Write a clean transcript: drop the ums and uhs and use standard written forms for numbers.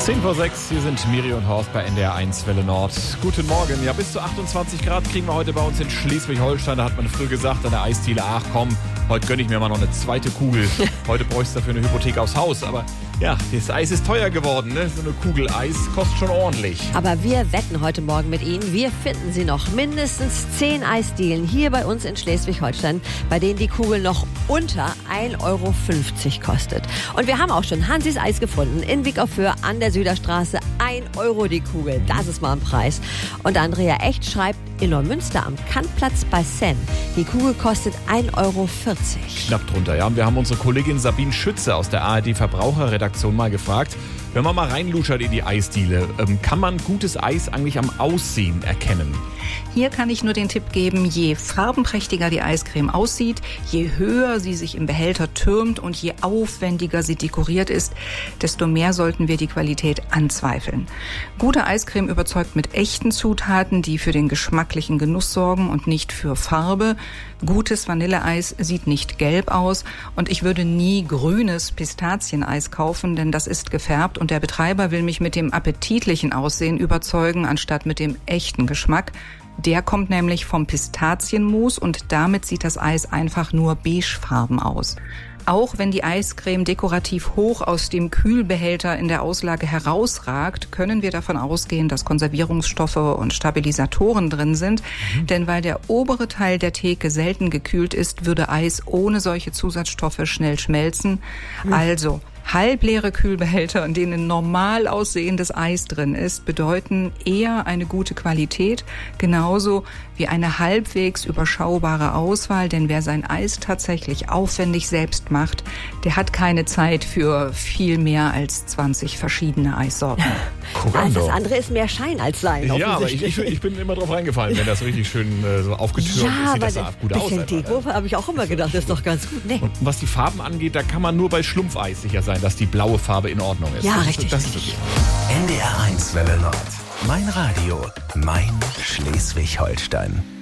10:06, hier sind Miri und Horst bei NDR 1 Welle Nord. Guten Morgen. Ja, bis zu 28 Grad kriegen wir heute bei uns in Schleswig-Holstein. Da hat man früher gesagt an der Eisdiele, ach komm, heute gönne ich mir mal noch eine zweite Kugel. Heute bräuchst du dafür eine Hypothek aufs Haus. Aber ja, das Eis ist teuer geworden, ne? So eine Kugel Eis kostet schon ordentlich. Aber wir wetten heute Morgen mit Ihnen. Wir finden Sie noch mindestens 10 Eisdielen hier bei uns in Schleswig-Holstein, bei denen die Kugel noch unter 1,50 Euro kostet. Und wir haben auch schon Hansis Eis gefunden in Wick auf Föhr an der Süderstraße. 1 Euro die Kugel, das ist mal ein Preis. Und Andrea Echt schreibt, in Neumünster am Kantplatz bei Sen. Die Kugel kostet 1,40 Euro. Knapp drunter, ja. Und wir haben unsere Kollegin Sabine Schütze aus der ARD Verbraucherredaktion mal gefragt, wenn man mal reinluschert in die Eisdiele, kann man gutes Eis eigentlich am Aussehen erkennen? Hier kann ich nur den Tipp geben, je farbenprächtiger die Eiscreme aussieht, je höher sie sich im Behälter türmt und je aufwendiger sie dekoriert ist, desto mehr sollten wir die Qualität anzweifeln. Gute Eiscreme überzeugt mit echten Zutaten, die für den geschmacklichen Genuss sorgen und nicht für Farbe. Gutes Vanilleeis sieht nicht gelb aus und ich würde nie grünes Pistazieneis kaufen, denn das ist gefärbt und der Betreiber will mich mit dem appetitlichen Aussehen überzeugen, anstatt mit dem echten Geschmack. Der kommt nämlich vom Pistazienmus und damit sieht das Eis einfach nur beigefarben aus. Auch wenn die Eiscreme dekorativ hoch aus dem Kühlbehälter in der Auslage herausragt, können wir davon ausgehen, dass Konservierungsstoffe und Stabilisatoren drin sind. Denn weil der obere Teil der Theke selten gekühlt ist, würde Eis ohne solche Zusatzstoffe schnell schmelzen. Also halbleere Kühlbehälter, in denen normal aussehendes Eis drin ist, bedeuten eher eine gute Qualität, genauso wie eine halbwegs überschaubare Auswahl, denn wer sein Eis tatsächlich aufwendig selbst macht, der hat keine Zeit für viel mehr als 20 verschiedene Eissorten. Also das andere ist mehr Schein als Sein. Ja, aber ich bin immer drauf reingefallen, wenn das richtig schön so aufgetürmt ist, sieht das da gut aus. Ein bisschen Deko habe ich auch immer gedacht, das ist doch ganz gut. Nee. Und was die Farben angeht, da kann man nur bei Schlumpfeis sicher sein, dass die blaue Farbe in Ordnung ist. Ja, richtig. Das ist okay. NDR 1 Welle Nord. Mein Radio, mein Schleswig-Holstein.